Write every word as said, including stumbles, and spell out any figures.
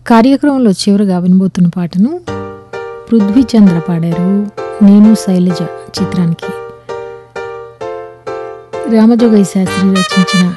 కార్యక్రమంలో చివరిగా వినబోతున్న పాటను పృథ్వీచంద్ర పాడారు నేను శైలజ చిత్రానికి. రామజోగయ్య శాస్త్రి రచించిన